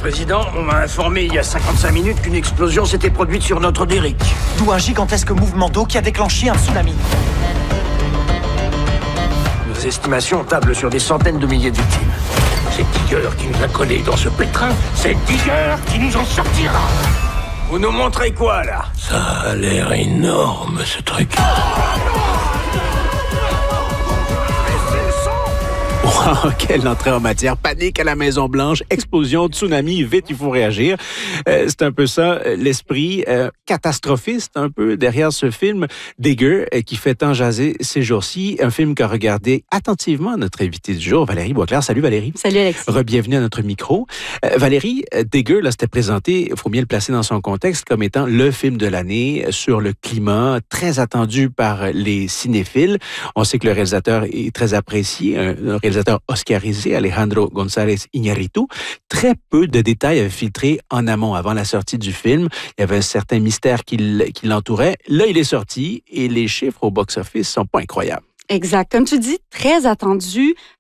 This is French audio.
Président, on m'a informé il y a 55 minutes qu'une explosion s'était produite sur notre derrick. D'où un gigantesque mouvement d'eau qui a déclenché un tsunami. Nos estimations tablent sur des centaines de milliers de victimes. C'est Digger qui nous a collés dans ce pétrin. C'est Digger qui nous en sortira. Vous nous montrez quoi, là? Ça a l'air énorme, ce truc. Wow, quelle entrée en matière. Panique à la Maison-Blanche, explosion, tsunami, vite, il faut réagir. C'est un peu ça, l'esprit catastrophiste un peu derrière ce film Digger qui fait tant jaser ces jours-ci. Un film qu'a regardé attentivement notre invité du jour, Valérie Boisclair. Salut Valérie. Salut Alexis. Rebienvenue à notre micro. Valérie, Digger, là, c'était présenté, il faut bien le placer dans son contexte, comme étant le film de l'année sur le climat, très attendu par les cinéphiles. On sait que le réalisateur est très apprécié, un réalisateur oscarisé, Alejandro González Iñárritu. Très peu de détails avaient filtré en amont, avant la sortie du film. Il y avait un certain mystère qui l'entourait. Là, il est sorti et les chiffres au box-office sont pas incroyables. Exact. Comme tu dis, très attendu.